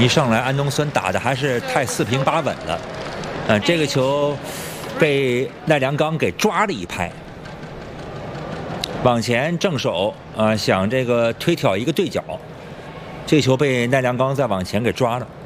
一上来安东孙打的还是太四平八稳了，这个球被奈良刚给抓了一拍，往前正手想这个推挑一个对角，这球被奈良刚再往前给抓了。